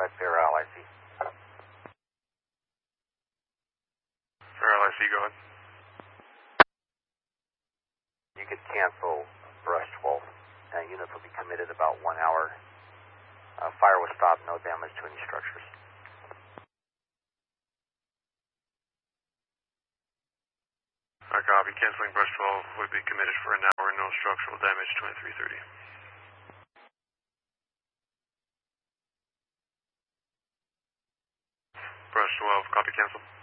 contact Fair LIC. Fair LIC, go ahead. You could cancel Brush 12. Units will be committed about 1 hour. Fire was stopped, no damage to any structures. I copy. Canceling Brush 12 would be committed for an hour, no structural damage, 2330. Brush 12, copy, cancel.